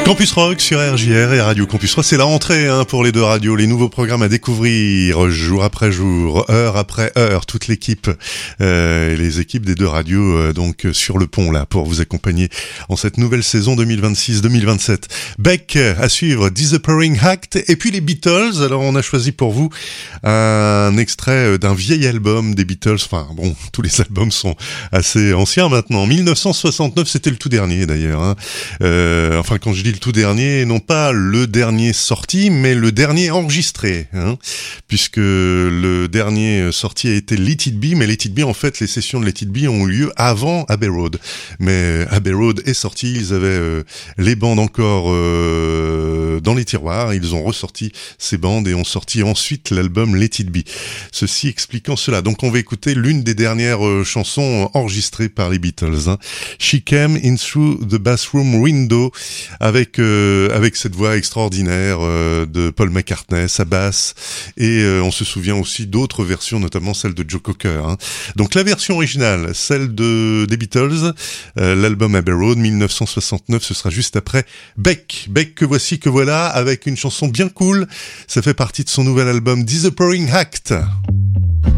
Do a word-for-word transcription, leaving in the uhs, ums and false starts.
Campus Rock sur R J R et Radio Campus Rock, c'est la rentrée hein, pour les deux radios, les nouveaux programmes à découvrir jour après jour, heure après heure, toute l'équipe, euh, les équipes des deux radios euh, donc sur le pont là pour vous accompagner en cette nouvelle saison deux mille vingt-six deux mille vingt-sept. Beck à suivre, Disappearing Act et puis les Beatles. Alors on a choisi pour vous un extrait d'un vieil album des Beatles. Enfin bon, tous les albums sont assez anciens maintenant. dix-neuf cent soixante-neuf, c'était le tout dernier d'ailleurs. Hein. Euh, enfin quand je dis le tout dernier, non pas le dernier sorti, mais le dernier enregistré, hein, puisque le dernier sorti a été Let It Be, mais Let It Be, en fait, les sessions de Let It Be ont eu lieu avant Abbey Road. Mais Abbey Road est sorti, ils avaient euh, les bandes encore euh, dans les tiroirs, ils ont ressorti ces bandes et ont sorti ensuite l'album Let It Be. Ceci expliquant cela. Donc on va écouter l'une des dernières euh, chansons enregistrées par les Beatles, hein. She Came In Through the Bathroom Window, avec euh, avec cette voix extraordinaire euh, de Paul McCartney, sa basse, et euh, on se souvient aussi d'autres versions, notamment celle de Joe Cocker. Hein. Donc la version originale, celle de des Beatles, euh, l'album Abbey Road dix-neuf cent soixante-neuf, ce sera juste après Beck. Beck que voici que voilà, avec une chanson bien cool, ça fait partie de son nouvel album Disappearing Act.